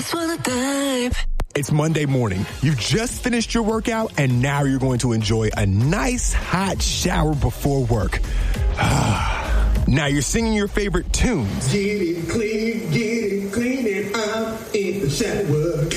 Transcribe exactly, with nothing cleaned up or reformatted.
just wanna dive. It's Monday morning. You've just finished your workout, and now you're going to enjoy a nice hot shower before work. Now you're singing your favorite tunes. Get it clean, get it clean, and I'm in the shower.